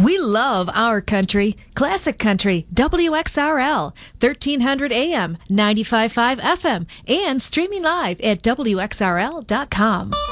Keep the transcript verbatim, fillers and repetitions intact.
We love our country. Classic Country, W X R L, thirteen hundred A M, ninety-five point five F M, and streaming live at W X R L dot com.